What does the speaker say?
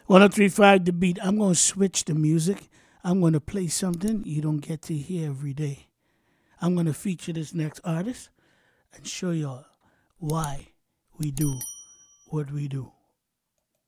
1035 The Beat. I'm going to switch the music. I'm going to play something you don't get to hear every day. I'm going to feature this next artist and show y'all why we do what we do.